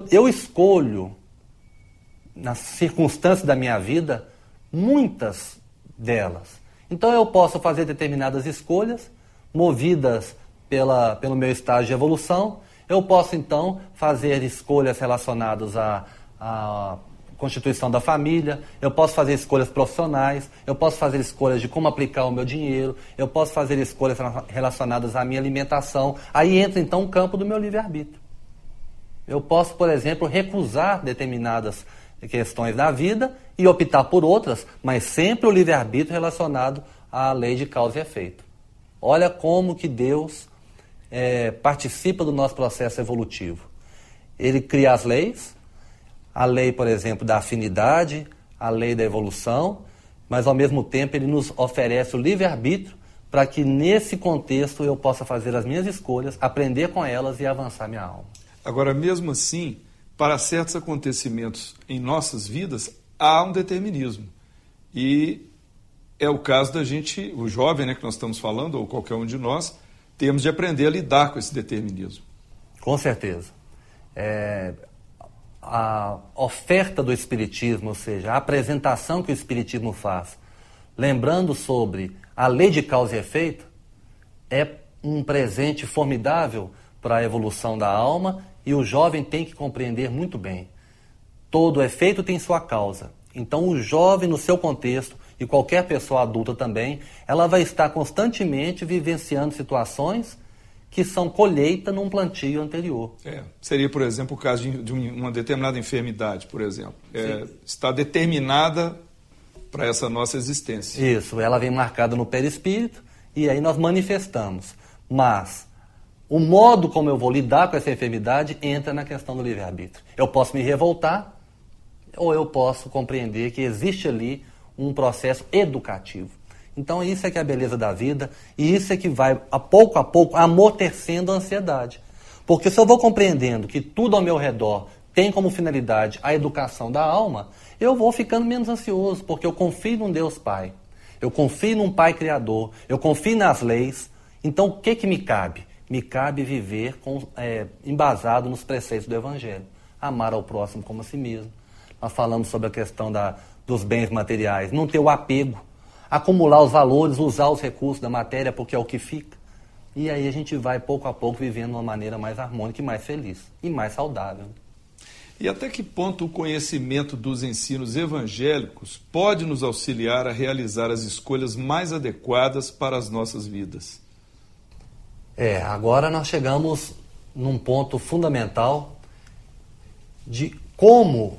Eu escolho, nas circunstâncias da minha vida, muitas delas. Então eu posso fazer determinadas escolhas, movidas pelo meu estágio de evolução. Eu posso, então, fazer escolhas relacionadas à constituição da família, eu posso fazer escolhas profissionais, eu posso fazer escolhas de como aplicar o meu dinheiro, eu posso fazer escolhas relacionadas à minha alimentação. Aí entra, então, o campo do meu livre-arbítrio. Eu posso, por exemplo, recusar determinadas questões da vida e optar por outras, mas sempre o livre-arbítrio relacionado à lei de causa e efeito. Olha como que Deus participa do nosso processo evolutivo. Ele cria as leis, a lei, por exemplo, da afinidade, a lei da evolução, mas ao mesmo tempo ele nos oferece o livre-arbítrio para que nesse contexto eu possa fazer as minhas escolhas, aprender com elas e avançar minha alma. Agora, mesmo assim, para certos acontecimentos em nossas vidas, há um determinismo. E é o caso da gente, o jovem, né, que nós estamos falando, ou qualquer um de nós, temos de aprender a lidar com esse determinismo. Com certeza. A oferta do Espiritismo, ou seja, a apresentação que o Espiritismo faz, lembrando sobre a lei de causa e efeito, é um presente formidável para a evolução da alma, e o jovem tem que compreender muito bem. Todo efeito tem sua causa. Então o jovem, no seu contexto, e qualquer pessoa adulta também, ela vai estar constantemente vivenciando situações que são colheita num plantio anterior. Seria, por exemplo, o caso de uma determinada enfermidade, por exemplo. Está determinada para essa nossa existência. Isso, ela vem marcada no perispírito e aí nós manifestamos. Mas o modo como eu vou lidar com essa enfermidade entra na questão do livre-arbítrio. Eu posso me revoltar ou eu posso compreender que existe ali um processo educativo. Então isso é que é a beleza da vida, e isso é que vai, a pouco, amortecendo a ansiedade. Porque se eu vou compreendendo que tudo ao meu redor tem como finalidade a educação da alma, eu vou ficando menos ansioso, porque eu confio num Deus Pai, eu confio num Pai Criador, eu confio nas leis. Então o que me cabe? Me cabe viver embasado nos preceitos do Evangelho. Amar ao próximo como a si mesmo. Nós falamos sobre a questão dos bens materiais, não ter o apego, acumular os valores, usar os recursos da matéria porque é o que fica. E aí a gente vai, pouco a pouco, vivendo de uma maneira mais harmônica e mais feliz, e mais saudável. E até que ponto o conhecimento dos ensinos evangélicos pode nos auxiliar a realizar as escolhas mais adequadas para as nossas vidas? Agora nós chegamos num ponto fundamental de como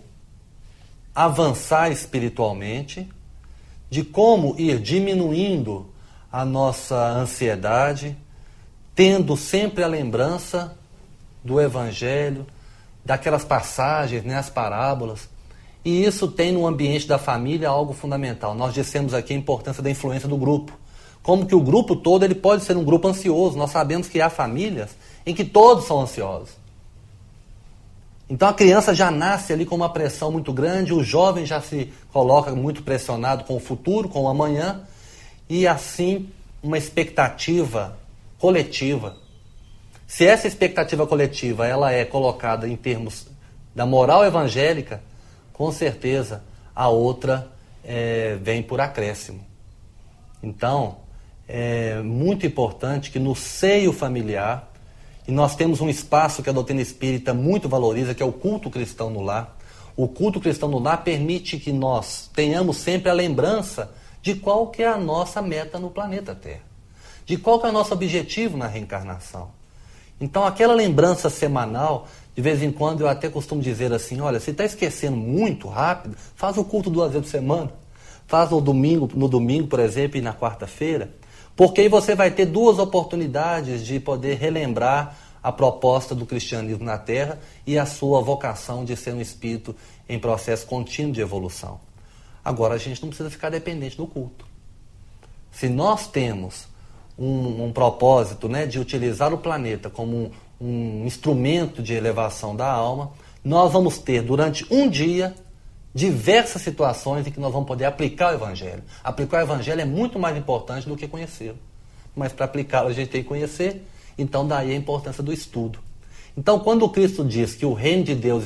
avançar espiritualmente, de como ir diminuindo a nossa ansiedade, tendo sempre a lembrança do Evangelho, daquelas passagens, as parábolas. E isso tem no ambiente da família algo fundamental. Nós dissemos aqui a importância da influência do grupo. Como que o grupo todo ele pode ser um grupo ansioso. Nós sabemos que há famílias em que todos são ansiosos. Então a criança já nasce ali com uma pressão muito grande, o jovem já se coloca muito pressionado com o futuro, com o amanhã, e assim uma expectativa coletiva. Se essa expectativa coletiva ela é colocada em termos da moral evangélica, com certeza a outra vem por acréscimo. Então, é muito importante que no seio familiar, e nós temos um espaço que a doutrina espírita muito valoriza, que é o culto cristão no lar. O culto cristão no lar permite que nós tenhamos sempre a lembrança de qual que é a nossa meta no planeta Terra, de qual que é o nosso objetivo na reencarnação. Então aquela lembrança semanal, de vez em quando eu até costumo dizer assim, olha, se está esquecendo muito rápido, faz o culto 2 vezes por semana, faz no domingo, por exemplo, e na quarta-feira, porque aí você vai ter 2 oportunidades de poder relembrar a proposta do cristianismo na Terra e a sua vocação de ser um espírito em processo contínuo de evolução. Agora, a gente não precisa ficar dependente do culto. Se nós temos um propósito, de utilizar o planeta como um instrumento de elevação da alma, nós vamos ter, durante um dia, diversas situações em que nós vamos poder aplicar o Evangelho. Aplicar o Evangelho é muito mais importante do que conhecê-lo. Mas para aplicá-lo a gente tem que conhecer, então daí a importância do estudo. Então quando o Cristo diz que o reino de Deus